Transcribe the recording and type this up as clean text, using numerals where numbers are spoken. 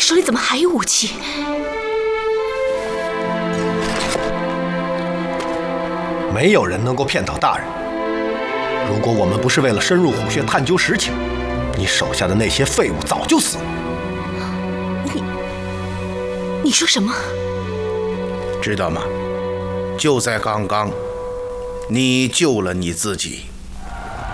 手里怎么还有武器？ 没有人能够骗倒大人。如果我们不是为了深入虎穴探究实情，你手下的那些废物早就死了。 你说什么？ 知道吗？就在刚刚，你救了你自己。